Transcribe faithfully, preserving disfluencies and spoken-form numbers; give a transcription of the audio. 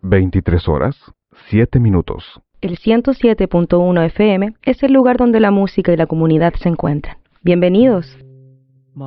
veintitrés horas, siete minutos. El ciento siete punto uno F M es el lugar donde la música y la comunidad se encuentran. Bienvenidos.